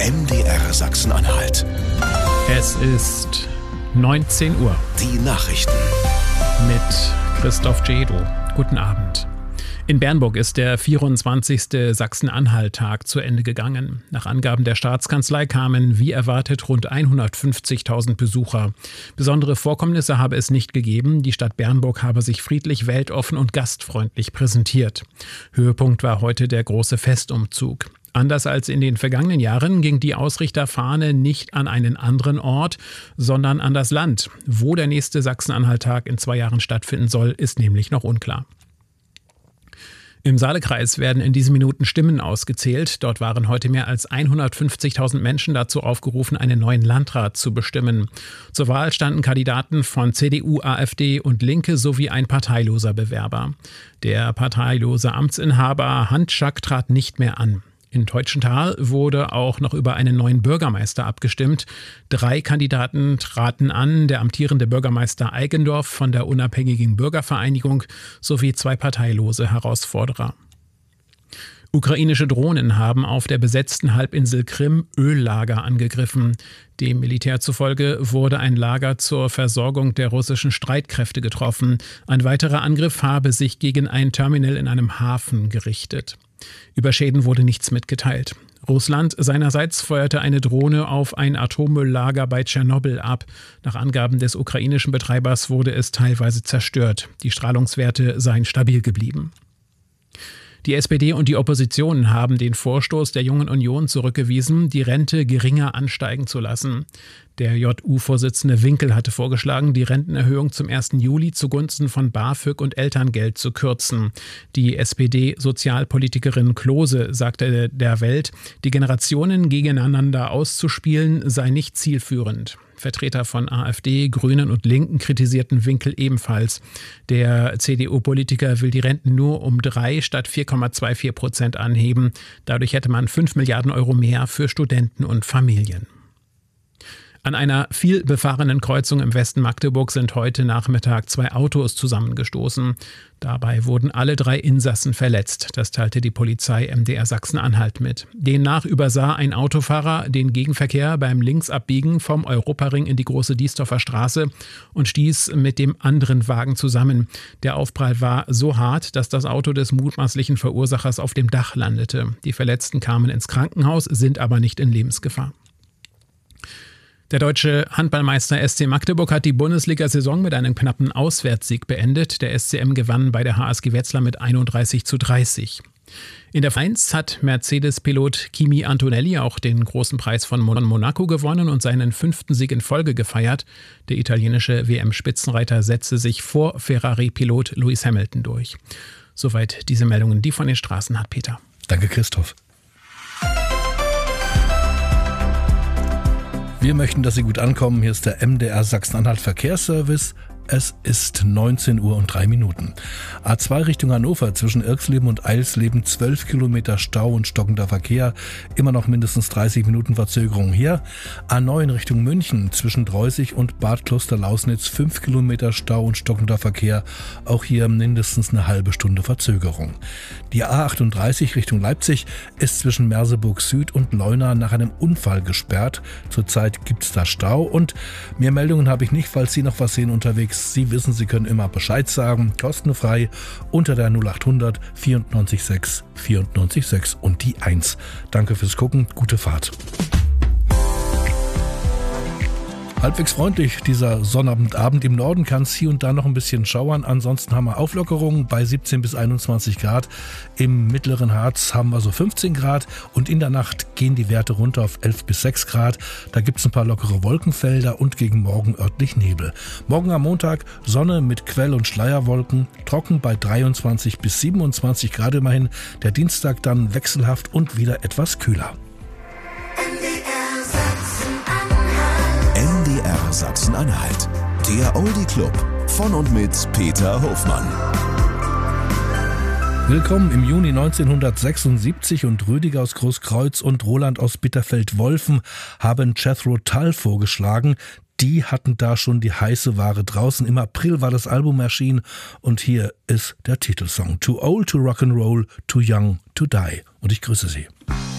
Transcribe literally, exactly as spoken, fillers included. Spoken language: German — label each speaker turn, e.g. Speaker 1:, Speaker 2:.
Speaker 1: M D R Sachsen-Anhalt.
Speaker 2: Es ist neunzehn Uhr.
Speaker 1: Die Nachrichten.
Speaker 2: Mit Christoph Jedo. Guten Abend. In Bernburg ist der vierundzwanzigste Sachsen-Anhalt-Tag zu Ende gegangen. Nach Angaben der Staatskanzlei kamen, wie erwartet, rund hundertfünfzigtausend Besucher. Besondere Vorkommnisse habe es nicht gegeben. Die Stadt Bernburg habe sich friedlich, weltoffen und gastfreundlich präsentiert. Höhepunkt war heute der große Festumzug. Anders als in den vergangenen Jahren ging die Ausrichterfahne nicht an einen anderen Ort, sondern an das Land. Wo der nächste Sachsen-Anhalt-Tag in zwei Jahren stattfinden soll, ist nämlich noch unklar. Im Saalekreis werden in diesen Minuten Stimmen ausgezählt. Dort waren heute mehr als hundertfünfzigtausend Menschen dazu aufgerufen, einen neuen Landrat zu bestimmen. Zur Wahl standen Kandidaten von C D U, AfD und Linke sowie ein parteiloser Bewerber. Der parteilose Amtsinhaber Hanczak trat nicht mehr an. In Teutschenthal wurde auch noch über einen neuen Bürgermeister abgestimmt. Drei Kandidaten traten an, der amtierende Bürgermeister Eigendorf von der Unabhängigen Bürgervereinigung sowie zwei parteilose Herausforderer. Ukrainische Drohnen haben auf der besetzten Halbinsel Krim Öllager angegriffen. Dem Militär zufolge wurde ein Lager zur Versorgung der russischen Streitkräfte getroffen. Ein weiterer Angriff habe sich gegen ein Terminal in einem Hafen gerichtet. Über Schäden wurde nichts mitgeteilt. Russland seinerseits feuerte eine Drohne auf ein Atommülllager bei Tschernobyl ab. Nach Angaben des ukrainischen Betreibers wurde es teilweise zerstört. Die Strahlungswerte seien stabil geblieben. Die S P D und die Opposition haben den Vorstoß der Jungen Union zurückgewiesen, die Rente geringer ansteigen zu lassen. Der J U-Vorsitzende Winkel hatte vorgeschlagen, die Rentenerhöhung zum ersten Juli zugunsten von BAföG und Elterngeld zu kürzen. Die S P D-Sozialpolitikerin Klose sagte der Welt, die Generationen gegeneinander auszuspielen sei nicht zielführend. Vertreter von AfD, Grünen und Linken kritisierten Winkel ebenfalls. Der C D U-Politiker will die Renten nur um drei statt vier Komma vierundzwanzig Prozent anheben. Dadurch hätte man fünf Milliarden Euro mehr für Studenten und Familien. An einer vielbefahrenen Kreuzung im Westen Magdeburg sind heute Nachmittag zwei Autos zusammengestoßen. Dabei wurden alle drei Insassen verletzt. Das teilte die Polizei M D R Sachsen-Anhalt mit. Demnach übersah ein Autofahrer den Gegenverkehr beim Linksabbiegen vom Europaring in die Große Diesdorfer Straße und stieß mit dem anderen Wagen zusammen. Der Aufprall war so hart, dass das Auto des mutmaßlichen Verursachers auf dem Dach landete. Die Verletzten kamen ins Krankenhaus, sind aber nicht in Lebensgefahr. Der deutsche Handballmeister S C Magdeburg hat die Bundesliga-Saison mit einem knappen Auswärtssieg beendet. Der S C M gewann bei der H S G Wetzlar mit einunddreißig zu dreißig. In der eins hat Mercedes-Pilot Kimi Antonelli auch den großen Preis von Monaco gewonnen und seinen fünften Sieg in Folge gefeiert. Der italienische W M-Spitzenreiter setzte sich vor Ferrari-Pilot Lewis Hamilton durch. Soweit diese Meldungen, die von den Straßen hat Peter.
Speaker 3: Danke, Christoph. Wir möchten, dass Sie gut ankommen. Hier ist der M D R Sachsen-Anhalt Verkehrsservice. Es ist neunzehn Uhr und drei Minuten. A zwei Richtung Hannover zwischen Irxleben und Eilsleben zwölf Kilometer Stau und stockender Verkehr. Immer noch mindestens dreißig Minuten Verzögerung hier. A neun Richtung München zwischen Dreusig und Bad Klosterlausnitz fünf Kilometer Stau und stockender Verkehr. Auch hier mindestens eine halbe Stunde Verzögerung. Die A achtunddreißig Richtung Leipzig ist zwischen Merseburg Süd und Leuna nach einem Unfall gesperrt. Zurzeit gibt's da Stau und mehr Meldungen habe ich nicht, falls Sie noch was sehen unterwegs. Sie wissen, Sie können immer Bescheid sagen, kostenfrei unter der null acht hundert vierundneunzig sechs vierundneunzig sechs und die eins. Danke fürs Gucken, gute Fahrt. Halbwegs freundlich dieser Sonnabendabend. Im Norden kann es hier und da noch ein bisschen schauern. Ansonsten haben wir Auflockerungen bei siebzehn bis einundzwanzig Grad. Im mittleren Harz haben wir so fünfzehn Grad und in der Nacht gehen die Werte runter auf elf bis sechs Grad. Da gibt es ein paar lockere Wolkenfelder und gegen morgen örtlich Nebel. Morgen am Montag Sonne mit Quell- und Schleierwolken, trocken bei dreiundzwanzig bis siebenundzwanzig Grad immerhin. Der Dienstag dann wechselhaft und wieder etwas kühler.
Speaker 1: M D R Sachsen-Anhalt, der Oldie Club von und mit Peter Hofmann.
Speaker 3: Willkommen im Juni neunzehnhundertsechsundsiebzig und Rüdiger aus Großkreuz und Roland aus Bitterfeld-Wolfen haben Jethro Tull vorgeschlagen. Die hatten da schon die heiße Ware draußen. Im April war das Album erschienen und hier ist der Titelsong. Too old to rock and roll, too young to die. Und ich grüße Sie.